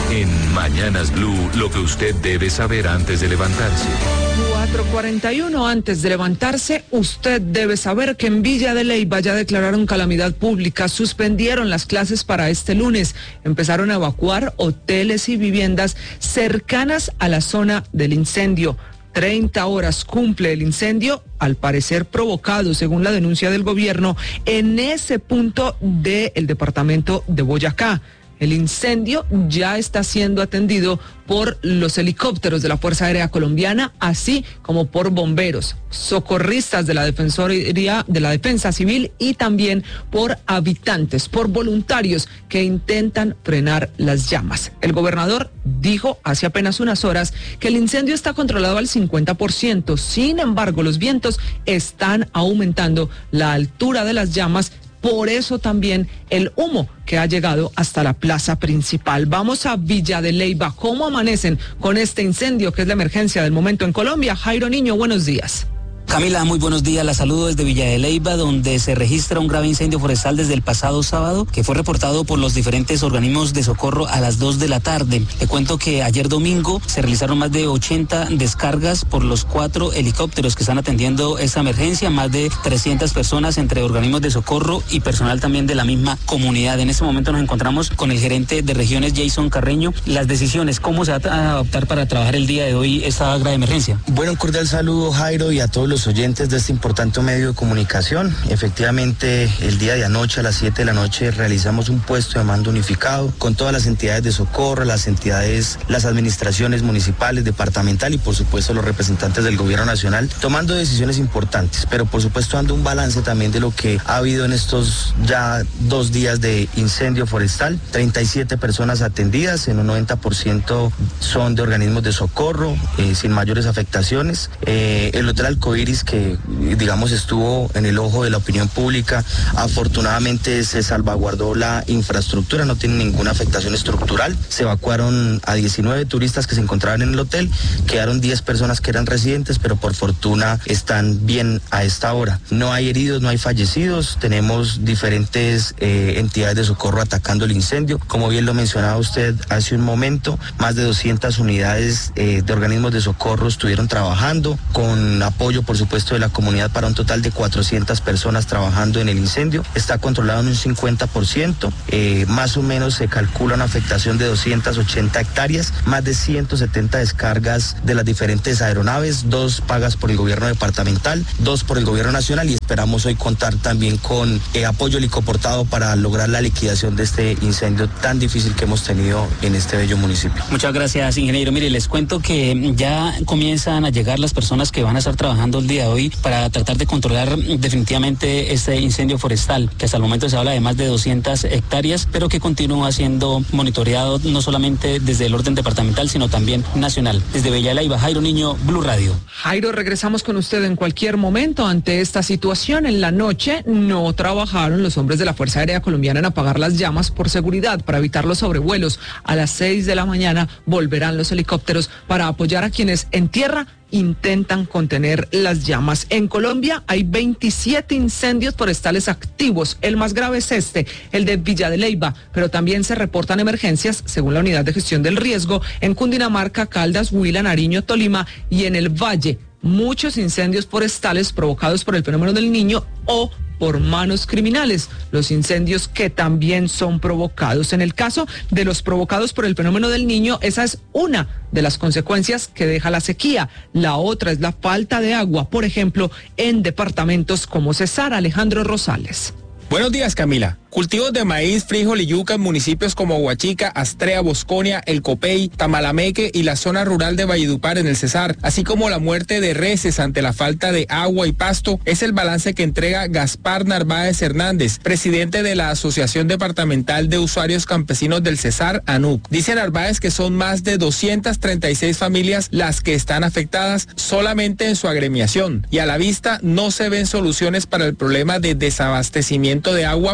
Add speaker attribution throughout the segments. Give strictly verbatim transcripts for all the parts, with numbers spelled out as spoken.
Speaker 1: En Mañanas Blue, lo que usted debe saber antes de levantarse.
Speaker 2: cuatro cuarenta y uno, antes de levantarse, usted debe saber que en Villa de Leyva ya declararon calamidad pública, suspendieron las clases para este lunes, empezaron a evacuar hoteles y viviendas cercanas a la zona del incendio. treinta horas cumple el incendio, al parecer provocado, según la denuncia del gobierno, en ese punto del departamento de Boyacá. El incendio ya está siendo atendido por los helicópteros de la Fuerza Aérea Colombiana, así como por bomberos, socorristas de la Defensoría de la Defensa Civil y también por habitantes, por voluntarios que intentan frenar las llamas. El gobernador dijo hace apenas unas horas que el incendio está controlado al cincuenta por ciento. Sin embargo, los vientos están aumentando la altura de las llamas. Por eso también el humo que ha llegado hasta la plaza principal. Vamos a Villa de Leyva. ¿Cómo amanecen con este incendio que es la emergencia del momento en Colombia? Jairo Niño, buenos días.
Speaker 3: Camila, muy buenos días. La saludo desde Villa de Leyva, donde se registra un grave incendio forestal desde el pasado sábado, que fue reportado por los diferentes organismos de socorro a las dos de la tarde. Le cuento que ayer domingo se realizaron más de ochenta descargas por los cuatro helicópteros que están atendiendo esta emergencia, más de trescientas personas entre organismos de socorro y personal también de la misma comunidad. En este momento nos encontramos con el gerente de regiones, Jason Carreño. Las decisiones, ¿cómo se va a adoptar para trabajar el día de hoy esta grave emergencia?
Speaker 4: Bueno, un cordial saludo, Jairo, y a todos los oyentes de este importante medio de comunicación. Efectivamente, el día de anoche a las siete de la noche realizamos un puesto de mando unificado con todas las entidades de socorro, las entidades, las administraciones municipales, departamental y por supuesto los representantes del gobierno nacional, tomando decisiones importantes, pero por supuesto dando un balance también de lo que ha habido en estos ya dos días de incendio forestal. treinta y siete personas atendidas, en un noventa por ciento son de organismos de socorro, eh, sin mayores afectaciones. Eh, el hotel Arcoiris, que digamos estuvo en el ojo de la opinión pública, afortunadamente se salvaguardó la infraestructura, no tiene ninguna afectación estructural. Se evacuaron a diecinueve turistas que se encontraban en el hotel, quedaron diez personas que eran residentes, pero por fortuna están bien a esta hora. No hay heridos, no hay fallecidos, tenemos diferentes eh, entidades de socorro atacando el incendio. Como bien lo mencionaba usted hace un momento, más de doscientas unidades eh, de organismos de socorro estuvieron trabajando con apoyo, por supuesto, de la comunidad, para un total de cuatrocientas personas trabajando en el incendio. Está controlado en un cincuenta por ciento, eh, más o menos se calcula una afectación de doscientas ochenta hectáreas, más de ciento setenta descargas de las diferentes aeronaves, dos pagas por el gobierno departamental, dos por el gobierno nacional, y esperamos hoy contar también con eh, apoyo helicoportado para lograr la liquidación de este incendio tan difícil que hemos tenido en este bello municipio.
Speaker 3: Muchas gracias, ingeniero. Mire, les cuento que ya comienzan a llegar las personas que van a estar trabajando el día de hoy para tratar de controlar definitivamente este incendio forestal, que hasta el momento se habla de más de doscientas hectáreas, pero que continúa siendo monitoreado no solamente desde el orden departamental, sino también nacional. Desde Villa de Leyva, Jairo Niño, Blue Radio.
Speaker 2: Jairo, regresamos con usted en cualquier momento. Ante esta situación, en la noche no trabajaron los hombres de la Fuerza Aérea Colombiana en apagar las llamas por seguridad, para evitar los sobrevuelos. A las seis de la mañana volverán los helicópteros para apoyar a quienes en tierra intentan contener las llamas. En Colombia hay veintisiete incendios forestales activos. El más grave es este, el de Villa de Leyva, pero también se reportan emergencias, según la Unidad de Gestión del Riesgo, en Cundinamarca, Caldas, Huila, Nariño, Tolima y en el Valle. Muchos incendios forestales provocados por el fenómeno del Niño o por manos criminales, los incendios que también son provocados. En el caso de los provocados por el fenómeno del Niño, esa es una de las consecuencias que deja la sequía. La otra es la falta de agua, por ejemplo, en departamentos como Cesar. Alejandro Rosales.
Speaker 5: Buenos días, Camila. Cultivos de maíz, frijol y yuca en municipios como Huachica, Astrea, Bosconia, El Copey, Tamalameque y la zona rural de Valledupar en el Cesar, así como la muerte de reses ante la falta de agua y pasto, es el balance que entrega Gaspar Narváez Hernández, presidente de la Asociación Departamental de Usuarios Campesinos del Cesar, ANUC. Dice Narváez que son más de doscientas treinta y seis familias las que están afectadas solamente en su agremiación, y a la vista no se ven soluciones para el problema de desabastecimiento de agua por parte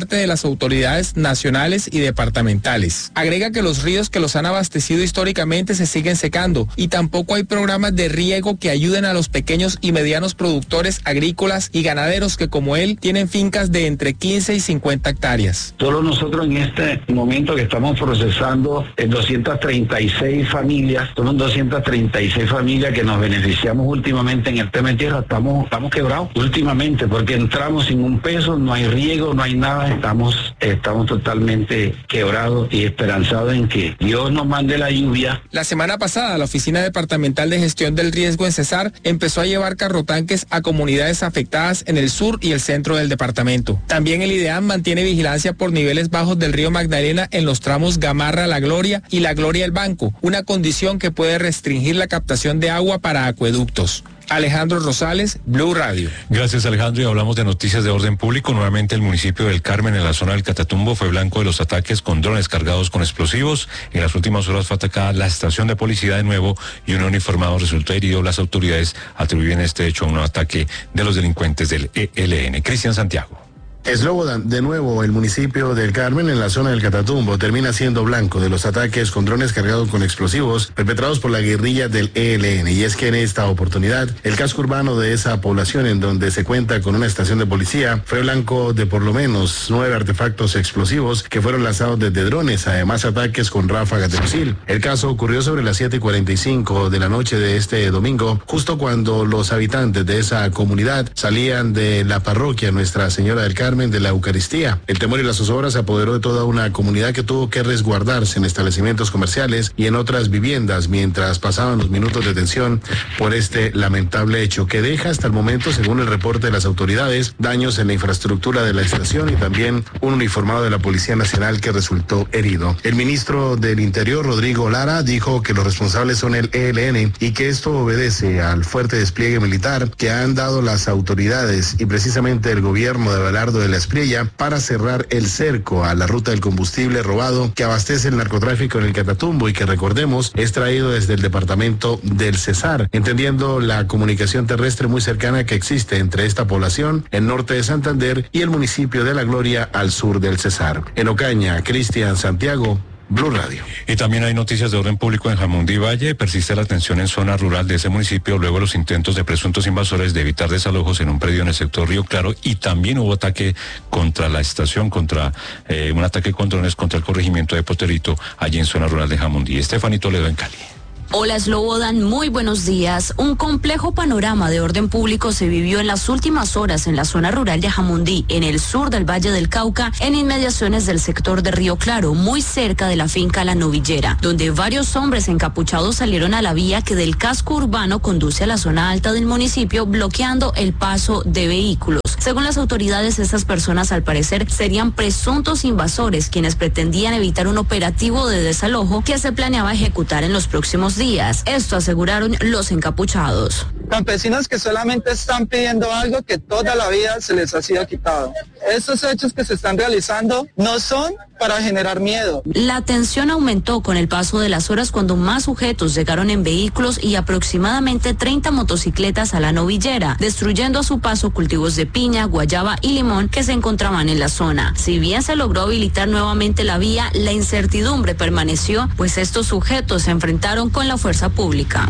Speaker 5: parte de las autoridades nacionales y departamentales. Agrega que los ríos que los han abastecido históricamente se siguen secando y tampoco hay programas de riego que ayuden a los pequeños y medianos productores agrícolas y ganaderos que, como él, tienen fincas de entre quince y cincuenta hectáreas.
Speaker 6: Solo nosotros en este momento que estamos procesando en doscientas treinta y seis familias, son doscientas treinta y seis familias que nos beneficiamos últimamente en el tema de tierra, estamos, estamos quebrados últimamente porque entramos sin un peso, no hay riego, no hay nada, estamos, estamos totalmente quebrados y esperanzados en que Dios nos mande la lluvia.
Speaker 5: La semana pasada, la Oficina Departamental de Gestión del Riesgo en Cesar empezó a llevar carrotanques a comunidades afectadas en el sur y el centro del departamento. También el IDEAM mantiene vigilancia por niveles bajos del río Magdalena en los tramos Gamarra La Gloria y La Gloria El Banco, una condición que puede restringir la captación de agua para acueductos. Alejandro Rosales, Blue Radio.
Speaker 7: Gracias, Alejandro, y hablamos de noticias de orden público. Nuevamente el municipio del Carmen, en la zona del Catatumbo, fue blanco de los ataques con drones cargados con explosivos. En las últimas horas fue atacada la estación de policía de nuevo y un uniformado resultó herido. Las autoridades atribuyen este hecho a un ataque de los delincuentes del E L N. Cristian Santiago.
Speaker 8: Slobodan, de nuevo, el municipio del Carmen, en la zona del Catatumbo, termina siendo blanco de los ataques con drones cargados con explosivos perpetrados por la guerrilla del E L N. Y es que en esta oportunidad, el casco urbano de esa población, en donde se cuenta con una estación de policía, fue blanco de por lo menos nueve artefactos explosivos que fueron lanzados desde drones, además ataques con ráfagas de fusil. El caso ocurrió sobre las siete y cuarenta y cinco de la noche de este domingo, justo cuando los habitantes de esa comunidad salían de la parroquia Nuestra Señora del Carmen de la Eucaristía. El temor y la zozobra se apoderó de toda una comunidad que tuvo que resguardarse en establecimientos comerciales y en otras viviendas mientras pasaban los minutos de tensión por este lamentable hecho que deja hasta el momento, según el reporte de las autoridades, daños en la infraestructura de la estación y también un uniformado de la Policía Nacional que resultó herido. El ministro del Interior, Rodrigo Lara, dijo que los responsables son el E L N y que esto obedece al fuerte despliegue militar que han dado las autoridades y precisamente el gobierno de Abelardo de la Espriella para cerrar el cerco a la ruta del combustible robado que abastece el narcotráfico en el Catatumbo y que, recordemos, es traído desde el departamento del Cesar, entendiendo la comunicación terrestre muy cercana que existe entre esta población, el norte de Santander, y el municipio de La Gloria al sur del Cesar. En Ocaña, Cristian Santiago, Blue Radio.
Speaker 7: Y también hay noticias de orden público en Jamundí Valle. Persiste la tensión en zona rural de ese municipio luego de los intentos de presuntos invasores de evitar desalojos en un predio en el sector Río Claro, y también hubo ataque contra la estación, contra eh, un ataque con drones contra el corregimiento de Poterito allí en zona rural de Jamundí. Estefanía Toledo en Cali.
Speaker 9: Hola, Slobodan, muy buenos días. Un complejo panorama de orden público se vivió en las últimas horas en la zona rural de Jamundí, en el sur del Valle del Cauca, en inmediaciones del sector de Río Claro, muy cerca de la finca La Novillera, donde varios hombres encapuchados salieron a la vía que del casco urbano conduce a la zona alta del municipio, bloqueando el paso de vehículos. Según las autoridades, estas personas al parecer serían presuntos invasores quienes pretendían evitar un operativo de desalojo que se planeaba ejecutar en los próximos días. Esto aseguraron los encapuchados.
Speaker 10: Campesinos que solamente están pidiendo algo que toda la vida se les ha sido quitado. Estos hechos que se están realizando no son para generar miedo.
Speaker 9: La tensión aumentó con el paso de las horas cuando más sujetos llegaron en vehículos y aproximadamente treinta motocicletas a La Novillera, destruyendo a su paso cultivos de piña, guayaba y limón que se encontraban en la zona. Si bien se logró habilitar nuevamente la vía, la incertidumbre permaneció, pues estos sujetos se enfrentaron con la fuerza pública.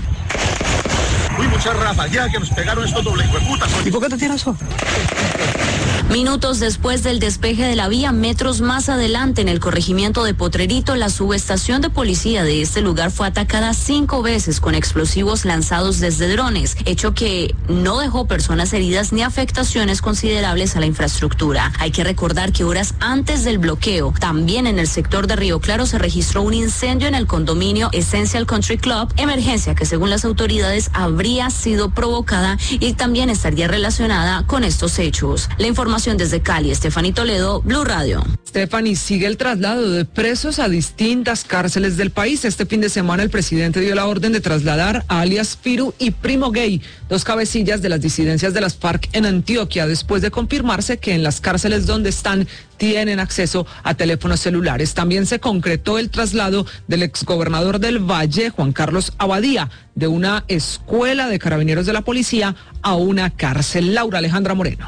Speaker 11: Uy, muchas ramas, ya que nos pegaron estos doble hueputas.
Speaker 10: ¿Y por qué te tiras eso?
Speaker 9: Minutos después del despeje de la vía, metros más adelante en el corregimiento de Potrerito, la subestación de policía de este lugar fue atacada cinco veces con explosivos lanzados desde drones, hecho que no dejó personas heridas ni afectaciones considerables a la infraestructura. Hay que recordar que horas antes del bloqueo, también en el sector de Río Claro se registró un incendio en el condominio Essential Country Club, emergencia que según las autoridades habría sido provocada y también estaría relacionada con estos hechos. La información desde Cali, Estefanía Toledo, Blue Radio.
Speaker 2: Stephanie, sigue el traslado de presos a distintas cárceles del país. Este fin de semana el presidente dio la orden de trasladar a alias Piru y Primo Gay, dos cabecillas de las disidencias de las FARC en Antioquia, después de confirmarse que en las cárceles donde están tienen acceso a teléfonos celulares. También se concretó el traslado del exgobernador del Valle, Juan Carlos Abadía, de una escuela de carabineros de la policía a una cárcel. Laura Alejandra Moreno.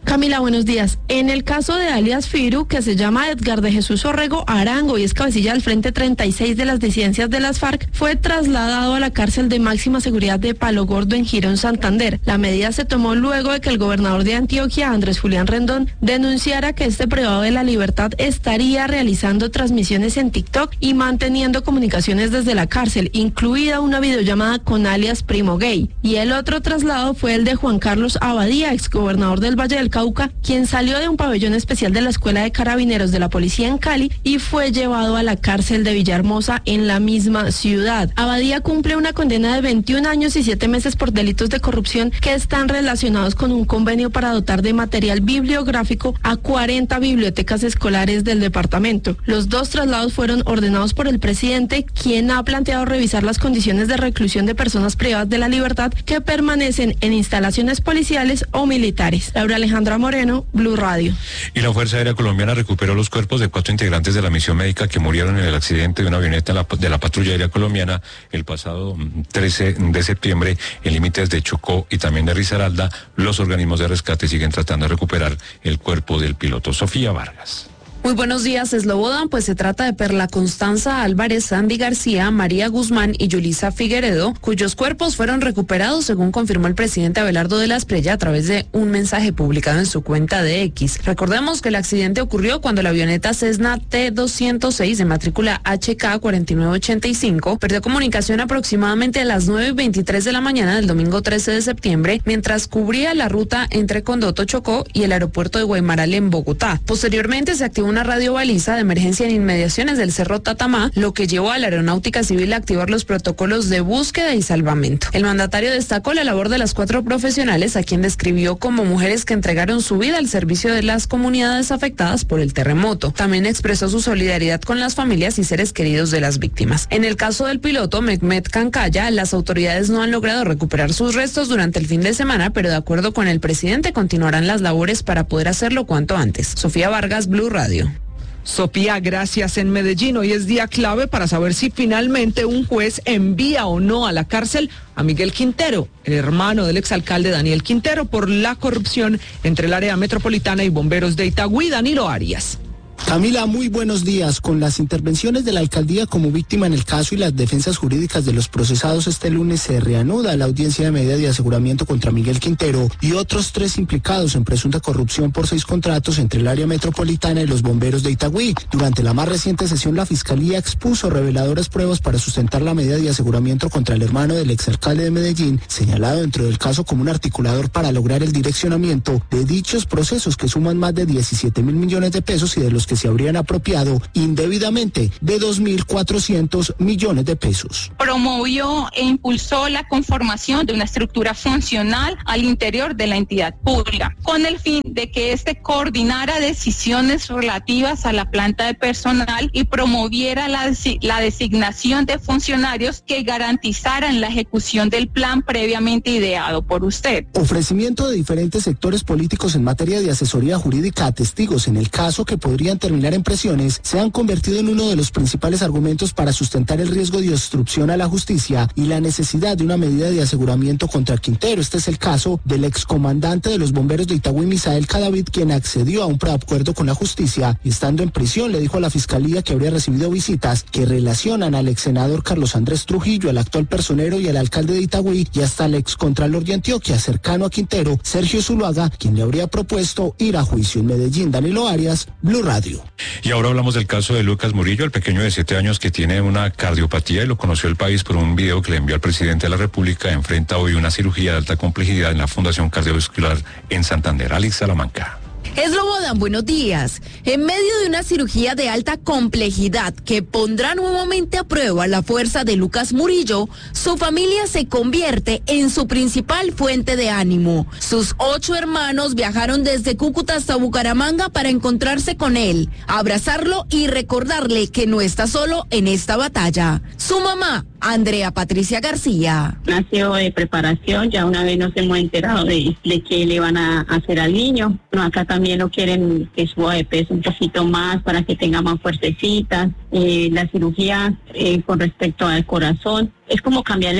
Speaker 12: Camila, buenos días. En el caso de alias Firu, que se llama Edgar de Jesús Orrego Arango y es cabecilla del Frente treinta y seis de las disidencias de las FARC, fue trasladado a la cárcel de máxima seguridad de Palo Gordo en Girón, Santander. La medida se tomó luego de que el gobernador de Antioquia, Andrés Julián Rendón, denunciara que este privado de la libertad estaría realizando transmisiones en TikTok y manteniendo comunicaciones desde la cárcel, incluida una videollamada con alias Primo Gay. Y el otro traslado fue el de Juan Carlos Abadía, exgobernador del Valle del Cauca, quien salió de un pabellón especial de la Escuela de Carabineros de la Policía en Cali y fue llevado a la cárcel de Villahermosa en la misma ciudad. Abadía cumple una condena de veintiún años y siete meses por delitos de corrupción que están relacionados con un convenio para dotar de material bibliográfico a cuarenta bibliotecas escolares del departamento. Los dos traslados fueron ordenados por el presidente, quien ha planteado revisar las condiciones de reclusión de personas privadas de la libertad que permanecen en instalaciones policiales o militares. Laura Alejandra Moreno, Blue Radio.
Speaker 7: Y la Fuerza Aérea Colombiana recuperó los cuerpos de cuatro integrantes de la misión médica que murieron en el accidente de una avioneta de la, de la Patrulla Aérea Colombiana el pasado trece de septiembre en límites de Chocó y también de Risaralda. Los organismos de rescate siguen tratando de recuperar el cuerpo del piloto. Sofía Vargas.
Speaker 13: Muy buenos días, Eslobodan, pues se trata de Perla Constanza Álvarez, Sandy García, María Guzmán y Yulisa Figueredo, cuyos cuerpos fueron recuperados, según confirmó el presidente Abelardo de la Espriella a través de un mensaje publicado en su cuenta de X. Recordemos que el accidente ocurrió cuando la avioneta Cessna T doscientos seis de matrícula H K cuarenta y nueve ochenta y cinco perdió comunicación aproximadamente a las nueve y veintitrés de la mañana del domingo trece de septiembre, mientras cubría la ruta entre Condoto, Chocó y el aeropuerto de Guaymaral en Bogotá. Posteriormente se activó una radio baliza de emergencia en inmediaciones del Cerro Tatamá, lo que llevó a la Aeronáutica Civil a activar los protocolos de búsqueda y salvamento. El mandatario destacó la labor de las cuatro profesionales, a quien describió como mujeres que entregaron su vida al servicio de las comunidades afectadas por el terremoto. También expresó su solidaridad con las familias y seres queridos de las víctimas. En el caso del piloto Mehmet Cancaya, las autoridades no han logrado recuperar sus restos durante el fin de semana, pero de acuerdo con el presidente continuarán las labores para poder hacerlo cuanto antes. Sofía Vargas, Blue Radio.
Speaker 2: Sofía, gracias. En Medellín hoy es día clave para saber si finalmente un juez envía o no a la cárcel a Miguel Quintero, el hermano del exalcalde Daniel Quintero, por la corrupción entre el área metropolitana y bomberos de Itagüí. Danilo Arias.
Speaker 14: Camila, muy buenos días. Con las intervenciones de la alcaldía como víctima en el caso y las defensas jurídicas de los procesados, este lunes se reanuda la audiencia de medida de aseguramiento contra Miguel Quintero y otros tres implicados en presunta corrupción por seis contratos entre el área metropolitana y los bomberos de Itagüí. Durante la más reciente sesión, la fiscalía expuso reveladoras pruebas para sustentar la medida de aseguramiento contra el hermano del exalcalde de Medellín, señalado dentro del caso como un articulador para lograr el direccionamiento de dichos procesos que suman más de diecisiete mil millones de pesos y de los que se habrían apropiado indebidamente de dos mil cuatrocientos millones de pesos.
Speaker 15: Promovió e impulsó la conformación de una estructura funcional al interior de la entidad pública, con el fin de que éste coordinara decisiones relativas a la planta de personal y promoviera la, la designación de funcionarios que garantizaran la ejecución del plan previamente ideado por usted.
Speaker 14: Ofrecimiento de diferentes sectores políticos en materia de asesoría jurídica a testigos en el caso que podrían terminar en presiones se han convertido en uno de los principales argumentos para sustentar el riesgo de obstrucción a la justicia y la necesidad de una medida de aseguramiento contra Quintero. Este es el caso del excomandante de los bomberos de Itagüí, Misael Cadavid, quien accedió a un preacuerdo con la justicia y estando en prisión le dijo a la fiscalía que habría recibido visitas que relacionan al ex senador Carlos Andrés Trujillo, al actual personero y al alcalde de Itagüí y hasta el excontralor de Antioquia, cercano a Quintero, Sergio Zuluaga, quien le habría propuesto ir a juicio. En Medellín, Danilo Arias, Blue Radio.
Speaker 7: Y ahora hablamos del caso de Lucas Murillo, el pequeño de siete años que tiene una cardiopatía y lo conoció el país por un video que le envió al presidente de la República. Enfrenta hoy una cirugía de alta complejidad en la Fundación Cardiovascular en Santander. Alex Salamanca.
Speaker 16: Eslobodan, buenos días. En medio de una cirugía de alta complejidad que pondrá nuevamente a prueba la fuerza de Lucas Murillo, su familia se convierte en su principal fuente de ánimo. Sus ocho hermanos viajaron desde Cúcuta hasta Bucaramanga para encontrarse con él, abrazarlo y recordarle que no está solo en esta batalla. Su mamá, Andrea Patricia García.
Speaker 17: Nació de preparación, ya una vez nos hemos enterado de, de qué le van a hacer al niño. No, acá también lo quieren que suba de peso un poquito más para que tenga más fuertecitas. Eh, la cirugía eh, con respecto al corazón es como cambiarle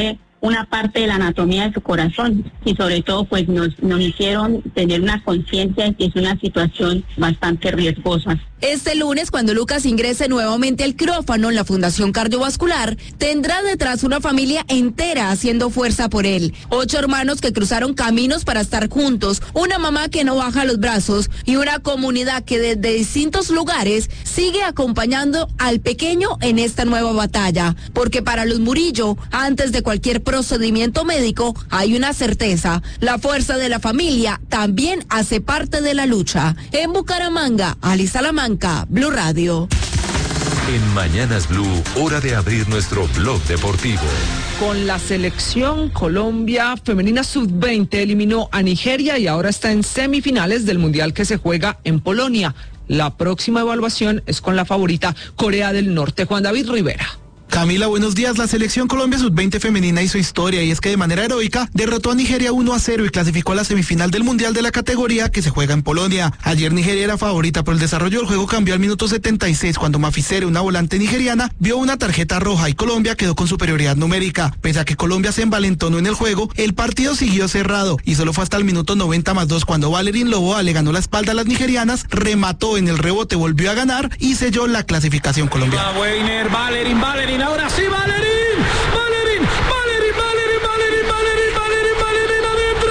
Speaker 17: una parte de la anatomía de su corazón y sobre todo pues nos, nos hicieron tener una conciencia de que es una situación bastante riesgosa.
Speaker 16: Este lunes, cuando Lucas ingrese nuevamente al quirófano en la Fundación Cardiovascular, tendrá detrás una familia entera haciendo fuerza por él. Ocho hermanos que cruzaron caminos para estar juntos, una mamá que no baja los brazos y una comunidad que desde distintos lugares sigue acompañando al pequeño en esta nueva batalla. Porque para los Murillo, antes de cualquier procedimiento médico, hay una certeza: la fuerza de la familia también hace parte de la lucha. En Bucaramanga, Ali Salamanca, Blue Radio.
Speaker 1: En Mañanas Blue, hora de abrir nuestro blog deportivo.
Speaker 2: Con la selección Colombia femenina sub veinte eliminó a Nigeria y ahora está en semifinales del Mundial que se juega en Polonia. La próxima evaluación es con la favorita Corea del Norte. Juan David Rivera.
Speaker 18: Camila, buenos días. La selección Colombia sub veinte femenina hizo historia y es que de manera heroica derrotó a Nigeria uno a cero y clasificó a la semifinal del Mundial de la categoría que se juega en Polonia. Ayer Nigeria era favorita, pero el desarrollo del juego cambió al minuto setenta y seis cuando Mafisere, una volante nigeriana, vio una tarjeta roja y Colombia quedó con superioridad numérica. Pese a que Colombia se envalentonó en el juego, el partido siguió cerrado y solo fue hasta el minuto noventa más dos cuando Valerín Loboa le ganó la espalda a las nigerianas, remató en el rebote, volvió a ganar y selló la clasificación colombiana.
Speaker 11: Weiner, Valerín, Valerín, ahora sí, Valerín, Valerín, Valerín, Valerín, Valerín, Valerín, Valerín, Valerín,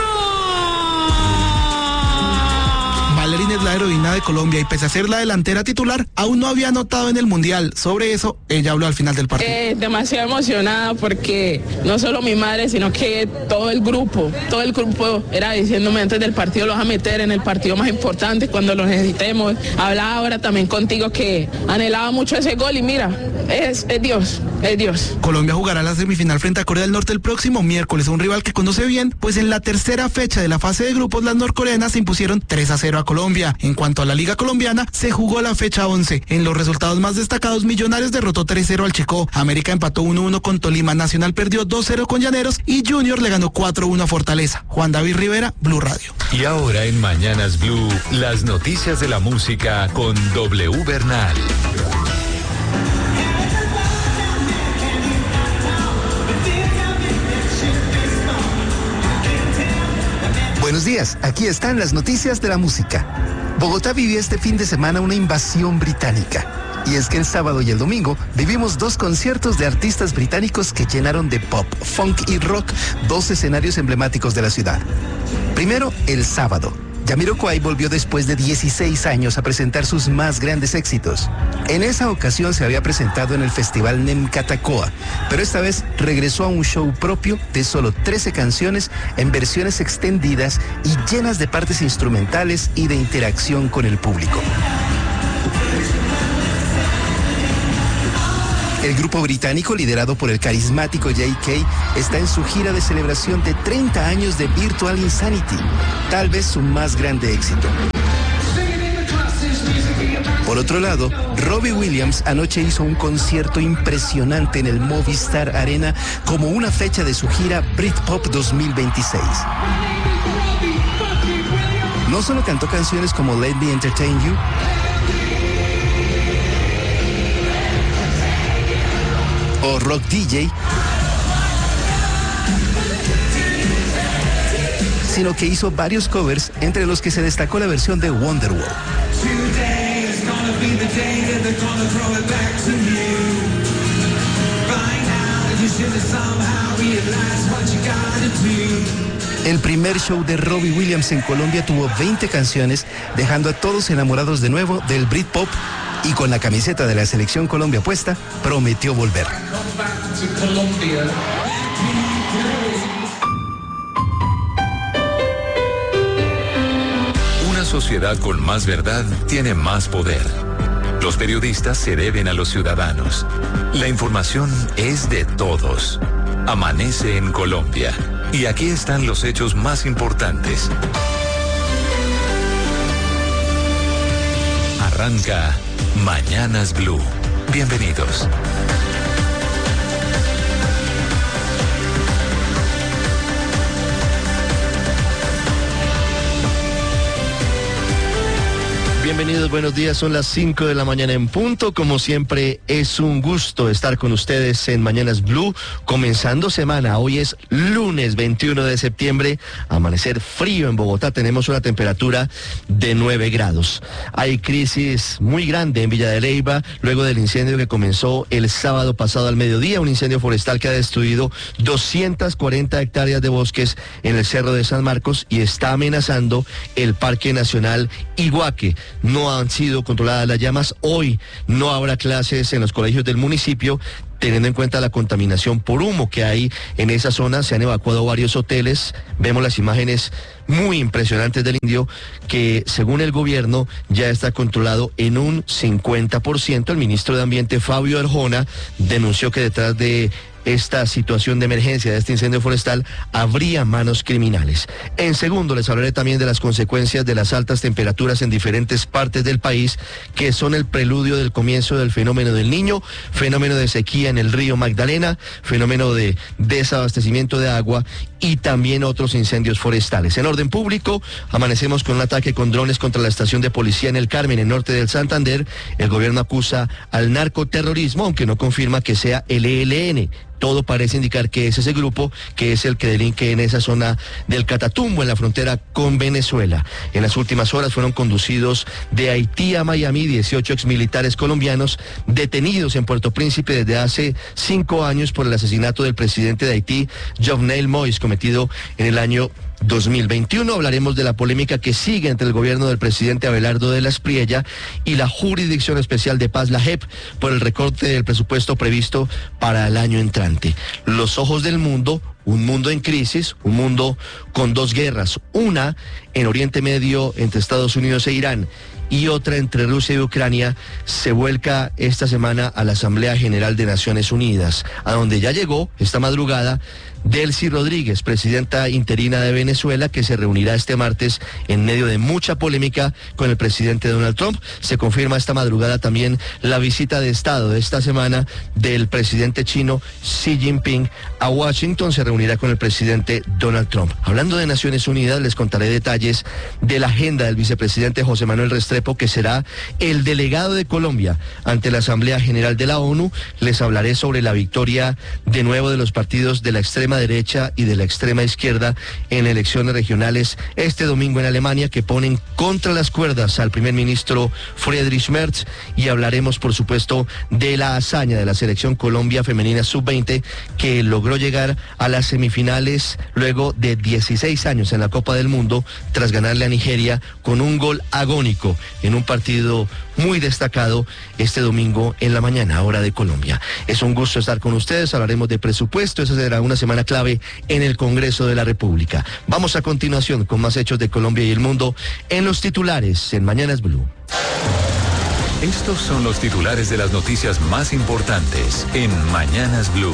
Speaker 11: adentro.
Speaker 18: Valerín es la heroína de Colombia y pese a ser la delantera titular, aún no había anotado en el Mundial. Sobre eso, ella habló al final del partido.
Speaker 19: Eh, demasiado emocionada porque no solo mi madre, sino que todo el grupo, todo el grupo era diciéndome antes del partido lo vas a meter en el partido más importante cuando lo necesitemos. Hablaba ahora también contigo que anhelaba mucho ese gol y mira, es, es Dios, es Dios.
Speaker 18: Colombia jugará la semifinal frente a Corea del Norte el próximo miércoles, un rival que conoce bien, pues en la tercera fecha de la fase de grupos las norcoreanas se impusieron tres a cero a Colombia. En cuanto a la Liga Colombiana, se jugó la fecha once. En los resultados más destacados, Millonarios derrotó tres cero al Chicó, América empató uno uno con Tolima, Nacional perdió dos cero con Llaneros y Junior le ganó cuatro uno a Fortaleza. Juan David Rivera, Blue Radio.
Speaker 1: Y ahora en Mañanas Blue, las noticias de la música con W Bernal.
Speaker 20: Buenos días, aquí están las noticias de la música. Bogotá vivió este fin de semana una invasión británica. Y es que el sábado y el domingo vivimos dos conciertos de artistas británicos que llenaron de pop, funk y rock dos escenarios emblemáticos de la ciudad. Primero, el sábado. Jamiroquai volvió después de dieciséis años a presentar sus más grandes éxitos. En esa ocasión se había presentado en el festival Nemkatakoa, pero esta vez regresó a un show propio de solo trece canciones en versiones extendidas y llenas de partes instrumentales y de interacción con el público. El grupo británico, liderado por el carismático J K, está en su gira de celebración de treinta años de Virtual Insanity, tal vez su más grande éxito. Por otro lado, Robbie Williams anoche hizo un concierto impresionante en el Movistar Arena como una fecha de su gira Britpop dos mil veintiséis. No solo cantó canciones como Let Me Entertain You, o Rock D J, sino que hizo varios covers, entre los que se destacó la versión de Wonderwall. El primer show de Robbie Williams en Colombia tuvo veinte canciones, dejando a todos enamorados de nuevo del Britpop, y con la camiseta de la Selección Colombia puesta, prometió volver.
Speaker 1: Una sociedad con más verdad tiene más poder. Los periodistas se deben a los ciudadanos. La información es de todos. Amanece en Colombia. Y aquí están los hechos más importantes. Arranca Mañanas Blue. Bienvenidos.
Speaker 5: Bienvenidos.
Speaker 21: bienvenidos, buenos días, son las cinco de la mañana en punto. Como siempre, es un gusto estar con ustedes en Mañanas Blue, comenzando semana. Hoy es lunes veintiuno de septiembre, amanecer frío en Bogotá, tenemos una temperatura de nueve grados. Hay crisis muy grande en Villa de Leyva, luego del incendio que comenzó el sábado pasado al mediodía, un incendio forestal que ha destruido doscientas cuarenta hectáreas de bosques en el Cerro de San Marcos y está amenazando el Parque Nacional Iguaque. No han sido controladas las llamas. Hoy no habrá clases en los colegios del municipio, teniendo en cuenta la contaminación por humo que hay en esa zona. Se han evacuado varios hoteles. Vemos las imágenes muy impresionantes del incendio, que según el gobierno ya está controlado en un cincuenta por ciento. El ministro de Ambiente, Fabio Arjona, denunció que detrás de esta situación de emergencia, de este incendio forestal, habría manos criminales. En segundo, les hablaré también de las consecuencias de las altas temperaturas en diferentes partes del país, que son el preludio del comienzo del fenómeno del Niño, fenómeno de sequía en el río Magdalena, fenómeno de desabastecimiento de agua y también otros incendios forestales. En orden público, amanecemos con un ataque con drones contra la estación de policía en el Carmen, en norte del Santander. El gobierno acusa al narcoterrorismo, aunque no confirma que sea el E L N. Todo parece indicar que es ese grupo que es el que delinque en esa zona del Catatumbo, en la frontera con Venezuela. En las últimas horas fueron conducidos de Haití a Miami dieciocho exmilitares colombianos detenidos en Puerto Príncipe desde hace cinco años por el asesinato del presidente de Haití, Jovenel Moïse, cometido en el año dos mil veintiuno. Hablaremos de la polémica que sigue entre el gobierno del presidente Abelardo de la Espriella y la Jurisdicción Especial de Paz, la J E P, por el recorte del presupuesto previsto para el año entrante. Los ojos del mundo, un mundo en crisis, un mundo con dos guerras, una en Oriente Medio entre Estados Unidos e Irán y otra entre Rusia y Ucrania, se vuelca esta semana a la Asamblea General de Naciones Unidas, a donde ya llegó esta madrugada Delcy Rodríguez, presidenta interina de Venezuela, que se reunirá este martes en medio de mucha polémica con el presidente Donald Trump. Se confirma esta madrugada también la visita de Estado de esta semana del presidente chino Xi Jinping a Washington. Se reunirá con el presidente Donald Trump. Hablando de Naciones Unidas, les contaré detalles de la agenda del vicepresidente José Manuel Restrepo, que será el delegado de Colombia ante la Asamblea General de la ONU. Les hablaré sobre la victoria de nuevo de los partidos de la extrema derecha y de la extrema izquierda en elecciones regionales este domingo en Alemania, que ponen contra las cuerdas al primer ministro Friedrich Merz, y hablaremos por supuesto de la hazaña de la selección Colombia femenina sub veinte, que logró llegar a las semifinales luego de dieciséis años en la Copa del Mundo, tras ganarle a Nigeria con un gol agónico en un partido muy destacado este domingo en la mañana, hora de Colombia. Es un gusto estar con ustedes. Hablaremos de presupuesto. Esa será una semana clave en el Congreso de la República. Vamos a continuación con más hechos de Colombia y el mundo en los titulares en Mañanas Blue.
Speaker 1: Estos son los titulares de las noticias más importantes en Mañanas Blue.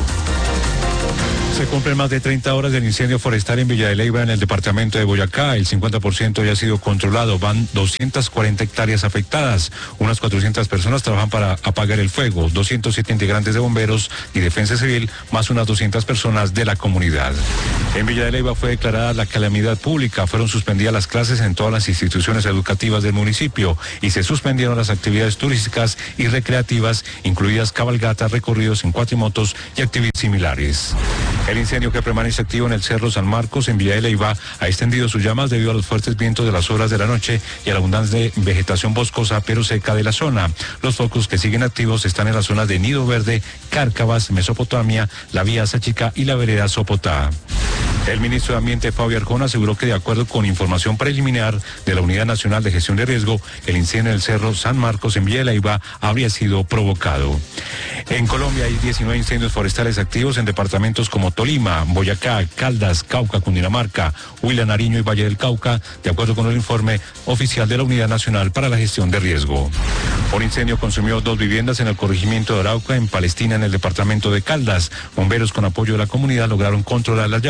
Speaker 7: Se cumplen más de treinta horas del incendio forestal en Villa de Leyva, en el departamento de Boyacá. El cincuenta por ciento ya ha sido controlado. Van doscientas cuarenta hectáreas afectadas. Unas cuatrocientas personas trabajan para apagar el fuego. doscientos siete integrantes de bomberos y defensa civil, más unas doscientas personas de la comunidad. En Villa de Leyva fue declarada la calamidad pública. Fueron suspendidas las clases en todas las instituciones educativas del municipio y se suspendieron las actividades turísticas y recreativas, incluidas cabalgatas, recorridos en cuatrimotos y actividades similares. El incendio, que permanece activo en el Cerro San Marcos, en Villa de Leyva, ha extendido sus llamas debido a los fuertes vientos de las horas de la noche y a la abundancia de vegetación boscosa pero seca de la zona. Los focos que siguen activos están en las zonas de Nido Verde, Cárcavas, Mesopotamia, la Vía Sachica y la vereda Sopotá. El ministro de Ambiente, Fabio Arjona, aseguró que, de acuerdo con información preliminar de la Unidad Nacional de Gestión de Riesgo, el incendio en el Cerro San Marcos en Villa de Leyva habría sido provocado. En Colombia hay diecinueve incendios forestales activos en departamentos como Tolima, Boyacá, Caldas, Cauca, Cundinamarca, Huila, Nariño y Valle del Cauca, de acuerdo con el informe oficial de la Unidad Nacional para la Gestión de Riesgo. Un incendio consumió dos viviendas en el corregimiento de Arauca, en Palestina, en el departamento de Caldas. Bomberos, con apoyo de la comunidad, lograron controlar las llamas. Por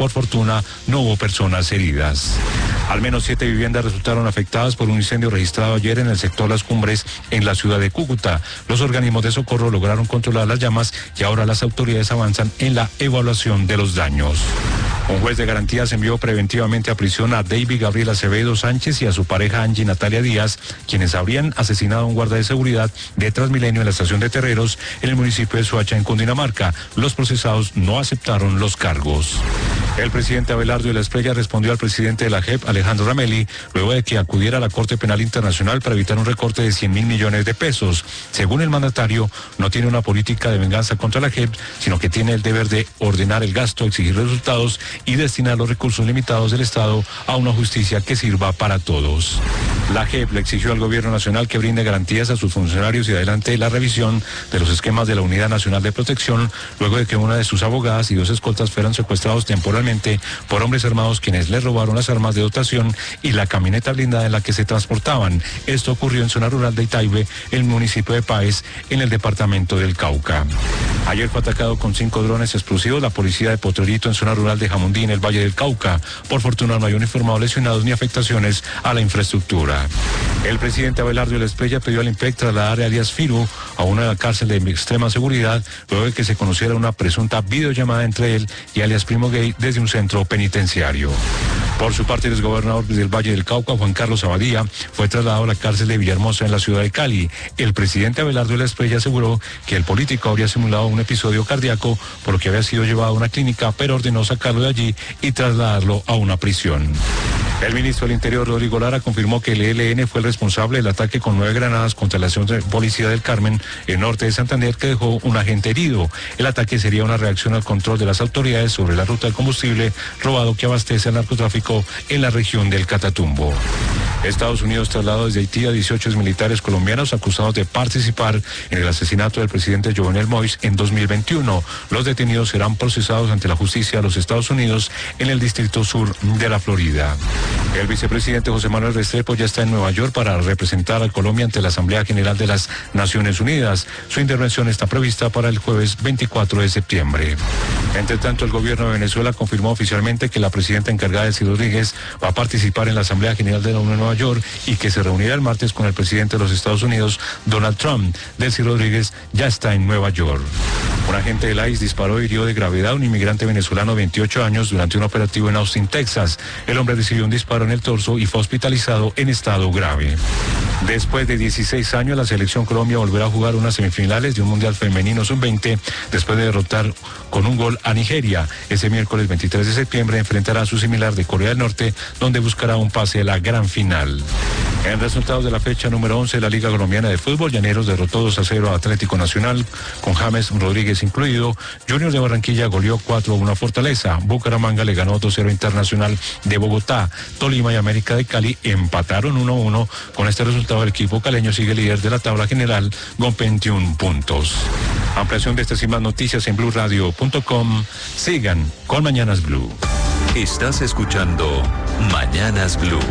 Speaker 7: Por fortuna, no hubo personas heridas. Al menos siete viviendas resultaron afectadas por un incendio registrado ayer en el sector Las Cumbres, en la ciudad de Cúcuta. Los organismos de socorro lograron controlar las llamas y ahora las autoridades avanzan en la evaluación de los daños. Un juez de garantías envió preventivamente a prisión a David Gabriel Acevedo Sánchez y a su pareja Angie Natalia Díaz, quienes habrían asesinado a un guarda de seguridad de Transmilenio en la estación de Terreros, en el municipio de Soacha, en Cundinamarca. Los procesados no aceptaron los cargos. El presidente Abelardo de la Espriella respondió al presidente de la J E P, Alejandro Ramelli, luego de que acudiera a la Corte Penal Internacional para evitar un recorte de cien mil millones de pesos. Según el mandatario, no tiene una política de venganza contra la J E P, sino que tiene el deber de ordenar el gasto, exigir resultados y destinar los recursos limitados del Estado a una justicia que sirva para todos. La J E P le exigió al gobierno nacional que brinde garantías a sus funcionarios y adelante la revisión de los esquemas de la Unidad Nacional de Protección, luego de que una de sus abogadas y dos escoltas fueran secuestrados temporalmente por hombres armados quienes les robaron las armas de dotación y la camioneta blindada en la que se transportaban. Esto ocurrió en zona rural de Itaibe, el municipio de Páez, en el departamento del Cauca. Ayer fue atacado con cinco drones explosivos la policía de Potrerito en zona rural de Jamundí, en el Valle del Cauca. Por fortuna no hay uniformados lesionados ni afectaciones a la infraestructura. El presidente Abelardo de la Espriella pidió al I N P E C trasladar a alias Firu a una cárcel de extrema seguridad luego de que se conociera una presunta videollamada entre él y alias Primo Gay desde un centro penitenciario. Por su parte, el exgobernador del Valle del Cauca, Juan Carlos Abadía, fue trasladado a la cárcel de Villahermosa en la ciudad de Cali. El presidente Abelardo de la Espriella aseguró que el político habría simulado un episodio cardíaco, por lo que había sido llevado a una clínica, pero ordenó sacarlo de allí y trasladarlo a una prisión. El ministro del Interior, Rodrigo Lara, confirmó que el E L N fue el responsable del ataque con nueve granadas contra la estación de policía del Carmen, en norte de Santander, que dejó un agente herido. El ataque sería una reacción al control de las autoridades sobre la ruta del combustible robado que abastece al narcotráfico en la región del Catatumbo. Estados Unidos trasladó desde Haití a dieciocho militares colombianos acusados de participar en el asesinato del presidente Jovenel Moïse en dos mil veintiuno. Los detenidos serán procesados ante la justicia de los Estados Unidos en el Distrito Sur de la Florida. El vicepresidente José Manuel Restrepo ya está en Nueva York para representar a Colombia ante la Asamblea General de las Naciones Unidas. Su intervención está prevista para el jueves veinticuatro de septiembre. Entre tanto, el gobierno de Venezuela confirmó oficialmente que la presidenta encargada, Delcy Rodríguez, va a participar en la Asamblea General de la ONU en Nueva York y que se reunirá el martes con el presidente de los Estados Unidos, Donald Trump. Delcy Rodríguez ya está en Nueva York. Un agente del I C E disparó y hirió de gravedad a un inmigrante venezolano de veintiocho años durante un operativo en Austin, Texas. El hombre recibió un disparo en el torso y fue hospitalizado en estado grave. Después de dieciséis años, la selección Colombia volverá a jugar unas semifinales de un Mundial Femenino sub veinte después de derrotar con un gol a Nigeria. Ese miércoles veintitrés de septiembre enfrentará a su similar de Corea del Norte, donde buscará un pase a la gran final. En resultados de la fecha número once de la Liga Colombiana de Fútbol, Llaneros derrotó dos a cero a Atlético Nacional, con James Rodríguez incluido. Junior de Barranquilla goleó cuatro a uno a Fortaleza. Bucaramanga le ganó dos cero a Internacional de Bogotá. Tolima y América de Cali empataron uno a uno. Con este resultado, el equipo caleño sigue líder de la tabla general con veintiún puntos. Ampliación de estas y más noticias en blue radio punto com. Sigan con Mañanas Blue.
Speaker 1: Estás escuchando Mañanas Blue.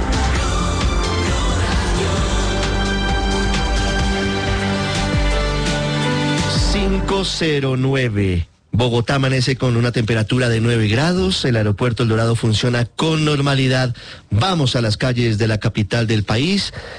Speaker 21: cinco cero nueve. Bogotá amanece con una temperatura de nueve grados, el aeropuerto El Dorado funciona con normalidad. Vamos a las calles de la capital del país.